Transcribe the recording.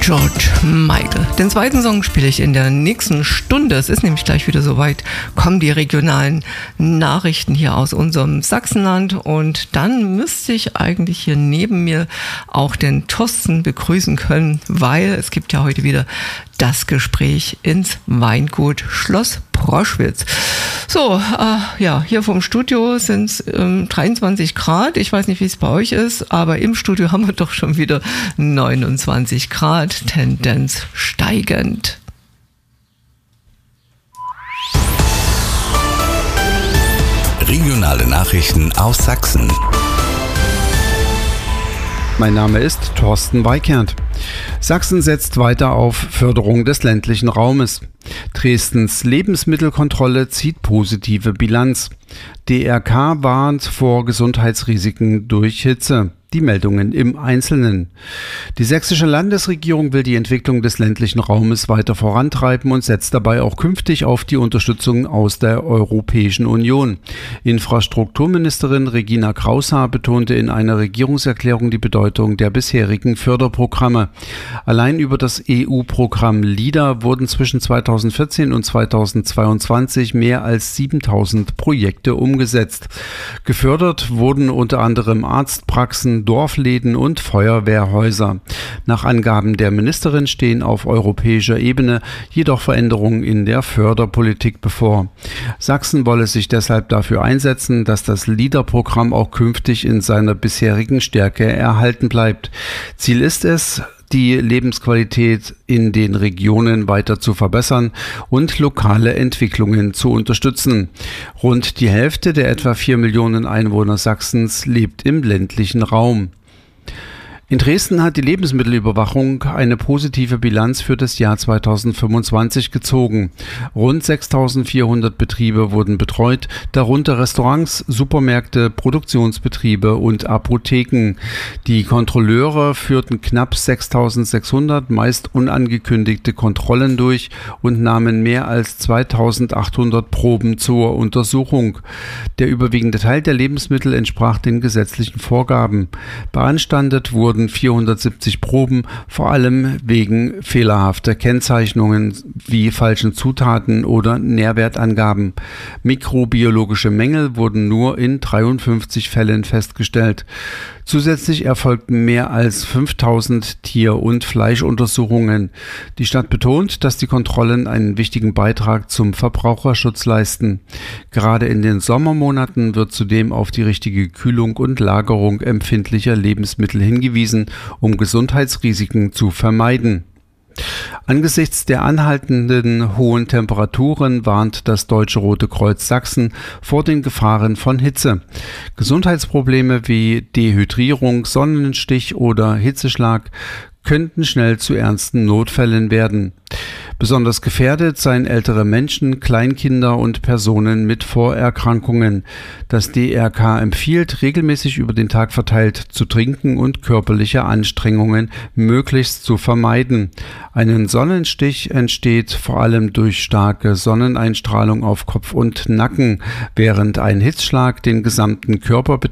George Michael. Den zweiten Song spiele ich in der nächsten Stunde. Es ist nämlich gleich wieder soweit. Kommen die regionalen Nachrichten hier aus unserem Sachsenland. Und dann müsste ich eigentlich hier neben mir auch den Thorsten begrüßen können, weil es gibt ja heute wieder das Gespräch ins Weingut Schloss Proschwitz. So, hier vom Studio sind es 23 Grad. Ich weiß nicht, wie es bei euch ist, aber im Studio haben wir doch schon wieder 29 Grad, Tendenz steigend. Regionale Nachrichten aus Sachsen. Mein Name ist Thorsten Weickert. Sachsen setzt weiter auf Förderung des ländlichen Raumes. Dresdens Lebensmittelkontrolle zieht positive Bilanz. DRK warnt vor Gesundheitsrisiken durch Hitze. Die Meldungen im Einzelnen. Die sächsische Landesregierung will die Entwicklung des ländlichen Raumes weiter vorantreiben und setzt dabei auch künftig auf die Unterstützung aus der Europäischen Union. Infrastrukturministerin Regina Kraushaar betonte in einer Regierungserklärung die Bedeutung der bisherigen Förderprogramme. Allein über das EU-Programm LIDA wurden zwischen 2014 und 2022 mehr als 7000 Projekte umgesetzt. Gefördert wurden unter anderem Arztpraxen, Dorfläden und Feuerwehrhäuser. Nach Angaben der Ministerin stehen auf europäischer Ebene jedoch Veränderungen in der Förderpolitik bevor. Sachsen wolle sich deshalb dafür einsetzen, dass das LIDA-Programm auch künftig in seiner bisherigen Stärke erhalten bleibt. Ziel ist es, die Lebensqualität in den Regionen weiter zu verbessern und lokale Entwicklungen zu unterstützen. Rund die Hälfte der etwa 4 Millionen Einwohner Sachsens lebt im ländlichen Raum. In Dresden hat die Lebensmittelüberwachung eine positive Bilanz für das Jahr 2025 gezogen. Rund 6.400 Betriebe wurden betreut, darunter Restaurants, Supermärkte, Produktionsbetriebe und Apotheken. Die Kontrolleure führten knapp 6.600 meist unangekündigte Kontrollen durch und nahmen mehr als 2.800 Proben zur Untersuchung. Der überwiegende Teil der Lebensmittel entsprach den gesetzlichen Vorgaben. Beanstandet wurden 470 Proben, vor allem wegen fehlerhafter Kennzeichnungen wie falschen Zutaten oder Nährwertangaben. Mikrobiologische Mängel wurden nur in 53 Fällen festgestellt. Zusätzlich erfolgten mehr als 5000 Tier- und Fleischuntersuchungen. Die Stadt betont, dass die Kontrollen einen wichtigen Beitrag zum Verbraucherschutz leisten. Gerade in den Sommermonaten wird zudem auf die richtige Kühlung und Lagerung empfindlicher Lebensmittel hingewiesen, um Gesundheitsrisiken zu vermeiden. Angesichts der anhaltenden hohen Temperaturen warnt das Deutsche Rote Kreuz Sachsen vor den Gefahren von Hitze. Gesundheitsprobleme wie Dehydrierung, Sonnenstich oder Hitzeschlag könnten schnell zu ernsten Notfällen werden. Besonders gefährdet seien ältere Menschen, Kleinkinder und Personen mit Vorerkrankungen. Das DRK empfiehlt, regelmäßig über den Tag verteilt zu trinken und körperliche Anstrengungen möglichst zu vermeiden. Ein Sonnenstich entsteht vor allem durch starke Sonneneinstrahlung auf Kopf und Nacken, während ein Hitzschlag den gesamten Körper